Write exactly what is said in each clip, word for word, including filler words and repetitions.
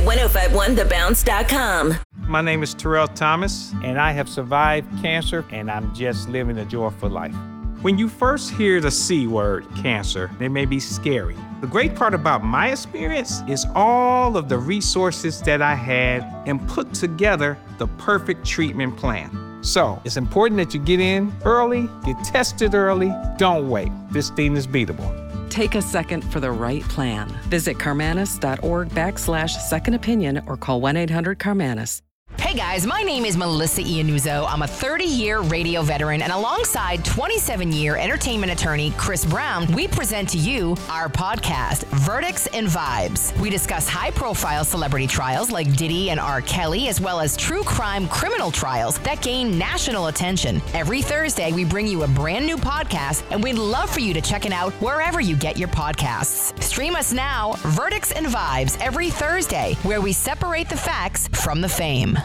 at ten fifty-one the bounce dot com. My name is Terrell Thomas, and I have survived cancer, and I'm just living a joyful life. When you first hear the C word, cancer, it may be scary. The great part about my experience is all of the resources that I had and put together the perfect treatment plan. So it's important that you get in early, get tested early, don't wait. This thing is beatable. Take a second for the right plan. Visit Carmanis.org backslash second opinion or call one eight hundred Carmanis. Hey guys, my name is Melissa Iannuzzo. I'm a thirty-year radio veteran, and alongside twenty-seven-year entertainment attorney Chris Brown, we present to you our podcast, Verdicts and Vibes. We discuss high-profile celebrity trials like Diddy and R. Kelly, as well as true crime criminal trials that gain national attention. Every Thursday, we bring you a brand new podcast, and we'd love for you to check it out wherever you get your podcasts. Stream us now, Verdicts and Vibes, every Thursday, where we separate the facts from the fame.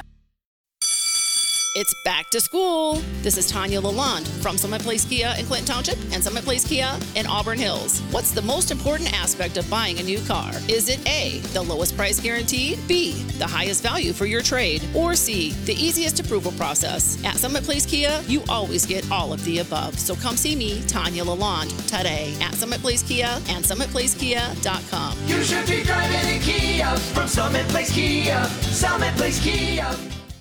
It's back to school. This is Tanya Lalonde from Summit Place Kia in Clinton Township and Summit Place Kia in Auburn Hills. What's the most important aspect of buying a new car? Is it A, the lowest price guaranteed, B, the highest value for your trade, or C, the easiest approval process? At Summit Place Kia, you always get all of the above. So come see me, Tanya Lalonde, today at Summit Place Kia and summit place kia dot com. You should be driving a Kia from Summit Place Kia. Summit Place Kia.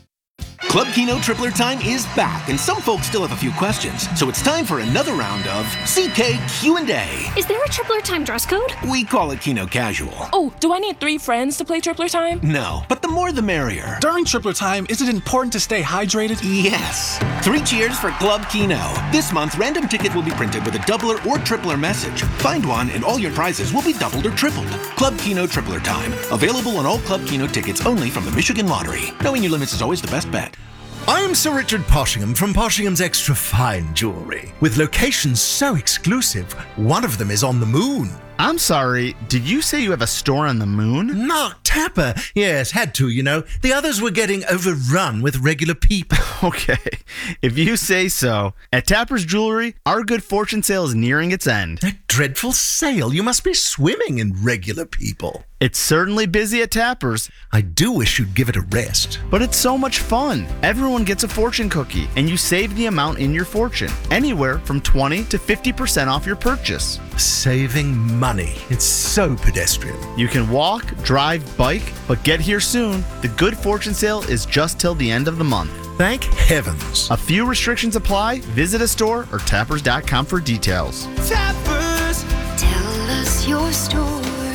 Club Keno Tripler time is back, and some folks still have a few questions. So it's time for another round of C K Q and A. Is there a Tripler time dress code? We call it Keno Casual. Oh, do I need three friends to play Tripler time? No, but the more the merrier. During Tripler time, is it important to stay hydrated? Yes. Three cheers for Club Keno. This month, random tickets will be printed with a doubler or tripler message. Find one, and all your prizes will be doubled or tripled. Club Keno Tripler time. Available on all Club Keno tickets only from the Michigan Lottery. Knowing your limits is always the best bet. I'm Sir Richard Poshingham from Poshingham's Extra Fine Jewelry. With locations so exclusive, one of them is on the moon. I'm sorry, did you say you have a store on the moon? Mark Tapper. Yes, had to, you know. The others were getting overrun with regular people. Okay, if you say so. At Tapper's Jewelry, our good fortune sale is nearing its end. That dreadful sale. You must be swimming in regular people. It's certainly busy at Tapper's. I do wish you'd give it a rest. But it's so much fun. Everyone gets a fortune cookie, and you save the amount in your fortune. Anywhere from twenty to fifty percent off your purchase. Saving money. It's so pedestrian. You can walk, drive, bike, but get here soon. The good fortune sale is just till the end of the month. Thank heavens. A few restrictions apply. Visit a store or tappers dot com for details. Tappers, Tell us your story.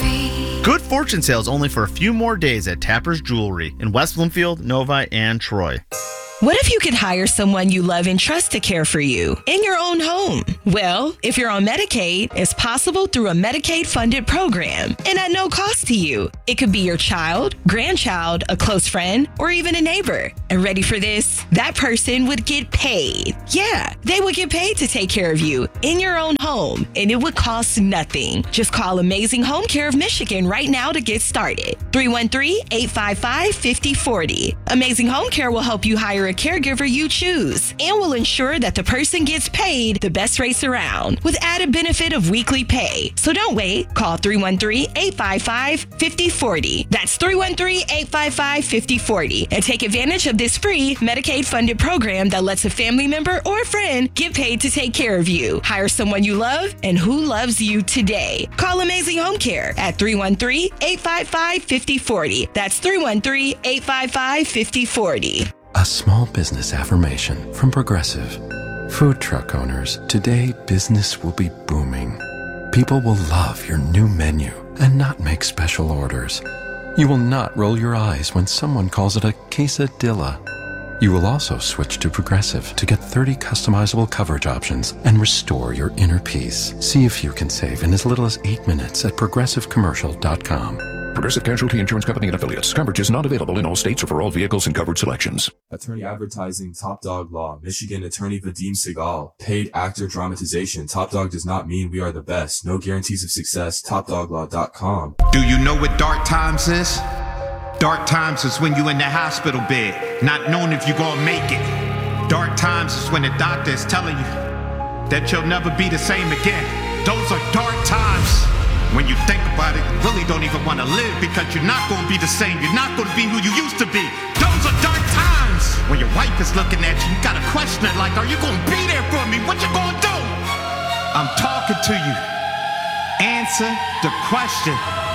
Good fortune sales only for a few more days at Tapper's Jewelry in West Bloomfield, Novi, and Troy. What if you could hire someone you love and trust to care for you in your own home? Well, if you're on Medicaid, it's possible through a Medicaid-funded program and at no cost to you. It could be your child, grandchild, a close friend, or even a neighbor. And ready for this? That person would get paid. Yeah, they would get paid to take care of you in your own home, and it would cost nothing. Just call Amazing Home Care of Michigan right now to get started. three one three, eight five five, five oh four oh. Amazing Home Care will help you hire a caregiver you choose and will ensure that the person gets paid the best rates around with added benefit of weekly pay. So don't wait. Call three one three, eight five five, five oh four oh. That's three one three, eight five five, five oh four oh and take advantage of this free Medicaid-funded program that lets a family member or friend get paid to take care of you. Hire someone you love and who loves you today. Call Amazing Home Care at three one three, eight five five, five oh four oh. That's three one three, eight five five, five oh four oh. A small business affirmation from Progressive. Food truck owners, today business will be booming. People will love your new menu and not make special orders. You will not roll your eyes when someone calls it a quesadilla. You will also switch to Progressive to get thirty customizable coverage options and restore your inner peace. See if you can save in as little as eight minutes at progressive commercial dot com. Progressive Casualty Insurance Company and Affiliates. Coverage is not available in all states or for all vehicles and covered selections. Attorney Advertising, Top Dog Law, Michigan Attorney Vadim Segal. Paid actor dramatization. Top Dog does not mean we are the best. No guarantees of success. top dog law dot com. Do you know what dark times is? Dark times is when you in the hospital bed, not knowing if you're gonna make it. Dark times is when the doctor is telling you that you'll never be the same again. Those are dark times. When you think about it, you really don't even want to live because you're not going to be the same. You're not going to be who you used to be. Those are dark times. When your wife is looking at you, you got to question it like, are you going to be there for me? What you going to do? I'm talking to you. Answer the question.